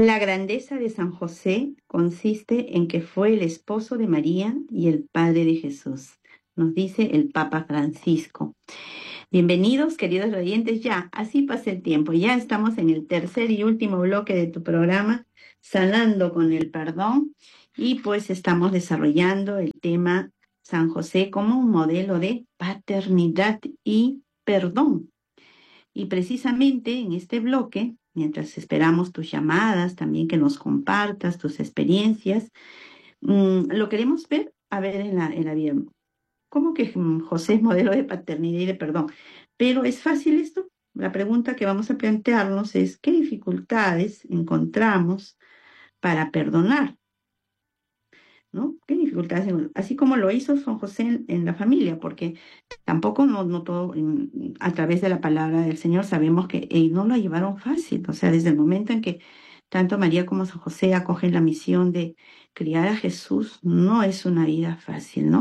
La grandeza de San José consiste en que fue el esposo de María y el padre de Jesús, nos dice el Papa Francisco. Bienvenidos, queridos oyentes. Ya, así pasa el tiempo. Ya estamos en el tercer y último bloque de tu programa, Sanando con el Perdón, y pues estamos desarrollando el tema San José como un modelo de paternidad y perdón. Y precisamente en este bloque, mientras esperamos tus llamadas, también que nos compartas tus experiencias, lo queremos ver, a ver en la vida. ¿Cómo que José es modelo de paternidad y de perdón? Pero ¿es fácil esto? La pregunta que vamos a plantearnos es, ¿qué dificultades encontramos para perdonar? ¿No? ¿Qué dificultades? Así como lo hizo San José en la familia, porque tampoco no todo a través de la palabra del Señor sabemos que no lo llevaron fácil. O sea, desde el momento en que tanto María como San José acogen la misión de criar a Jesús, no es una vida fácil, ¿no?